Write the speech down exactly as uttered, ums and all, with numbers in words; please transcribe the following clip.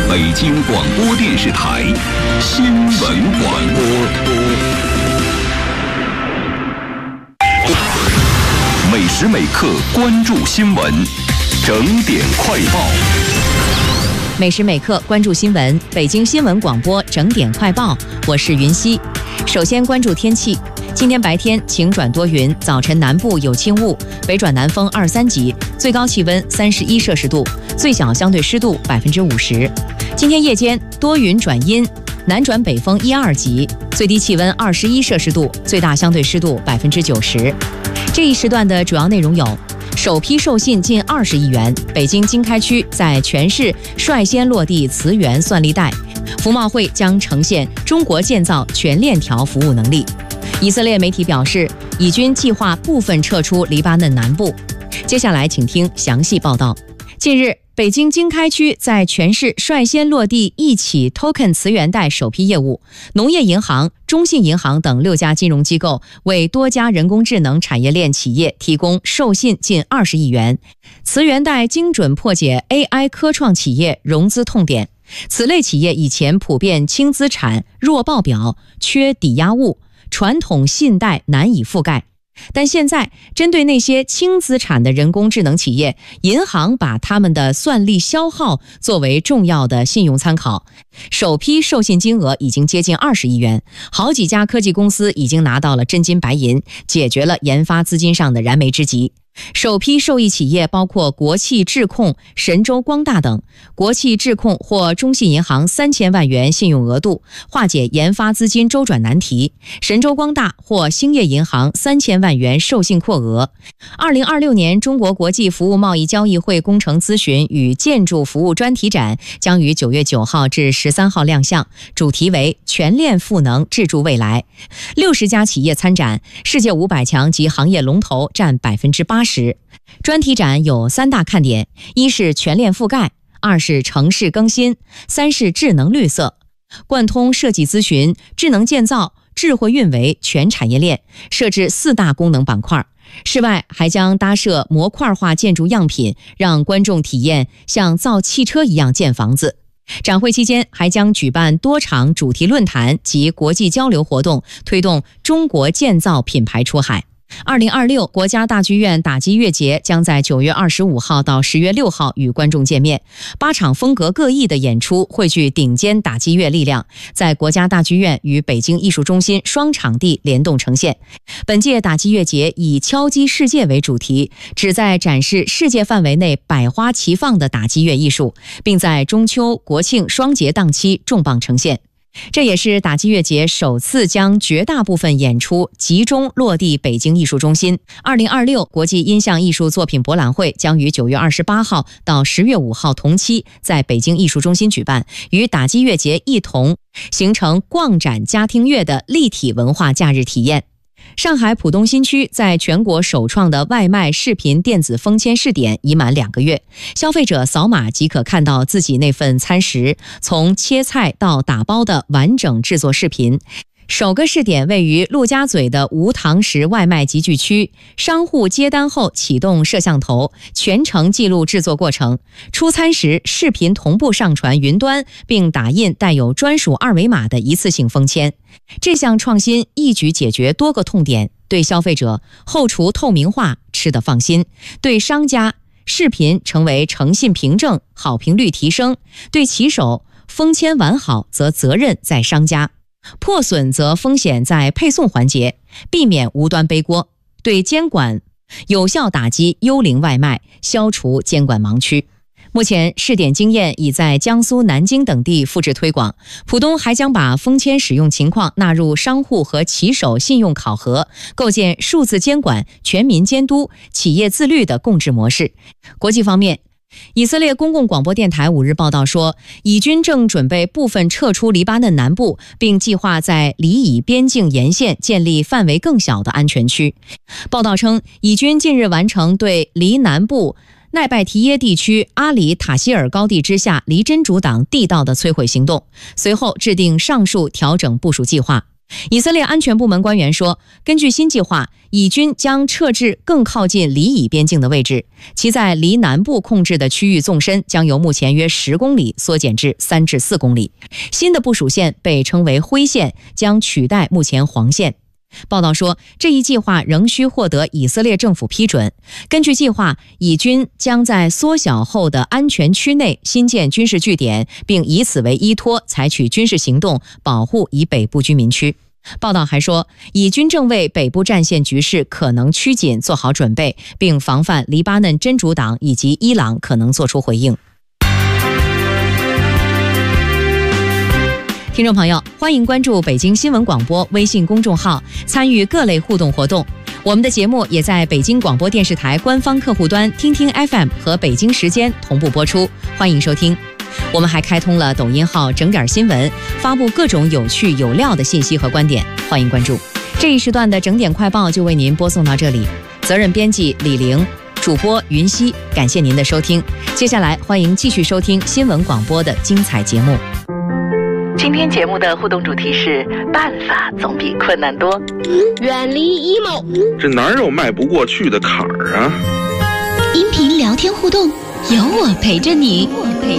北京广播电视台新闻广播。每时每刻关注新闻，整点快报。 每时每刻关注新闻，北京新闻广播整点快报，我是云熙。首先关注天气，今天白天晴转多云，早晨南部有轻雾，北转南风二三级，最高气温三十一摄氏度，最小相对湿度百分之五十。今天夜间多云转阴，南转北风一二级，最低气温二十一摄氏度，最大相对湿度百分之九十。这一时段的主要内容有：首批授信近二十亿元，北京经开区在全市率先落地磁源算力带，服贸会将呈现中国建造全链条服务能力。以色列媒体表示，以军计划部分撤出黎巴嫩南部。接下来请听详细报道。近日，北京经开区在全市率先落地一起 token 磁源带首批业务，农业银行、中信银行等六家金融机构为多家人工智能产业链企业提供授信近二十亿元。磁源带精准破解 A I 科创企业融资痛点。此类企业以前普遍轻资产、弱报表、缺抵押物，传统信贷难以覆盖。但现在针对那些轻资产的人工智能企业，银行把他们的算力消耗作为重要的信用参考。首批授信金额已经接近二十亿元，好几家科技公司已经拿到了真金白银，解决了研发资金上的燃眉之急。首批受益企业包括国汽智控、神州光大等。国汽智控获中信银行三千万元信用额度，化解研发资金周转难题；神州光大获兴业银行三千万元授信扩额。二零二六年中国国际服务贸易交易会工程咨询与建筑服务专题展将于九月九号至十三号亮相，主题为全链赋能智助未来。六十家企业参展，世界五百强及行业龙头占百分之八十。专题展有三大看点：一是全链覆盖，二是城市更新，三是智能绿色。贯通设计咨询、智能建造、智慧运维全产业链，设置四大功能板块。室外还将搭设模块化建筑样品，让观众体验像造汽车一样建房子。展会期间还将举办多场主题论坛及国际交流活动，推动中国建造品牌出海。二零二六国家大剧院打击乐节将在九月二十五号到十月六号与观众见面，八场风格各异的演出汇聚顶尖打击乐力量，在国家大剧院与北京艺术中心双场地联动呈现。本届打击乐节以敲击世界为主题，旨在展示世界范围内百花齐放的打击乐艺术，并在中秋、国庆双节档期重磅呈现。这也是打击乐节首次将绝大部分演出集中落地北京艺术中心。二零二六国际音像艺术作品博览会将于九月二十八号到十月五号同期在北京艺术中心举办，与打击乐节一同形成逛展家听乐的立体文化假日体验。上海浦东新区在全国首创的外卖视频电子封签试点已满两个月，消费者扫码即可看到自己那份餐食从切菜到打包的完整制作视频。首个试点位于陆家嘴的无堂食外卖集聚区，商户接单后启动摄像头，全程记录制作过程。出餐时视频同步上传云端，并打印带有专属二维码的一次性封签。这项创新一举解决多个痛点，对消费者后厨透明化，吃得放心；对商家视频成为诚信凭证，好评率提升；对骑手封签完好则责任在商家，破损则风险在配送环节，避免无端背锅；对监管有效打击幽灵外卖，消除监管盲区。目前试点经验已在江苏南京等地复制推广，浦东还将把封签使用情况纳入商户和骑手信用考核，构建数字监管、全民监督、企业自律的共治模式。国际方面，以色列公共广播电台五日报道说，以军正准备部分撤出黎巴嫩南部，并计划在黎以边境沿线建立范围更小的安全区。报道称，以军近日完成对黎南部奈拜提耶地区阿里塔希尔高地之下黎真主党地道的摧毁行动，随后制定上述调整部署计划。 以色列安全部门官员说，根据新计划，以军将撤至更靠近黎以边境的位置，其在黎南部控制的区域纵深将由目前约十公里缩减至三至四公里。新的部署线被称为灰线，将取代目前黄线。报道说，这一计划仍需获得以色列政府批准。根据计划，以军将在缩小后的安全区内新建军事据点，并以此为依托，采取军事行动保护以北部居民区。报道还说，以军正为北部战线局势可能趋紧做好准备，并防范黎巴嫩真主党以及伊朗可能做出回应。听众朋友，欢迎关注北京新闻广播微信公众号，参与各类互动活动。我们的节目也在北京广播电视台官方客户端听听 F M 和北京时间同步播出，欢迎收听。我们还开通了抖音号整点新闻，发布各种有趣有料的信息和观点，欢迎关注。这一时段的整点快报就为您播送到这里，责任编辑李玲，主播云溪，感谢您的收听。接下来欢迎继续收听新闻广播的精彩节目。今天节目的互动主题是办法总比困难多， 远离 emo， 这哪有迈不过去的坎儿啊？ 音频聊天互动，有我陪着你。